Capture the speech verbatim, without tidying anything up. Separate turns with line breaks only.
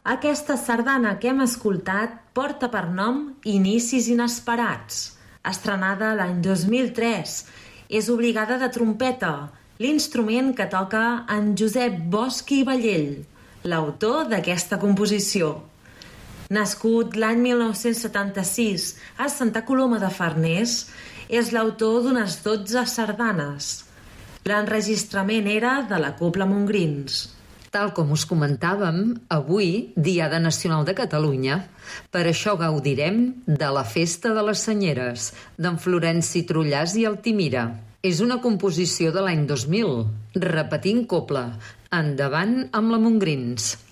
Aquesta sardana que hem escoltat porta per nom Inicis inesperats. Estrenada l'any dos mil tres, és obligada de trompeta, l'instrument que toca en Josep Bosch i Vallell, l'autor d'aquesta composició. Nascut l'any mil nou-cents setanta-sis a Santa Coloma de Farners, és l'autor d'unes dotze sardanes. L'enregistrament era de la Cobla Montgrins.
Tal com us comentàvem, avui, Diada Nacional de Catalunya, per això gaudirem de la Festa de les Senyeres, d'en Florenci Trullàs i Altimira. És una composició de l'any dos mil, repetint cobla. Endavant amb la Montgrins.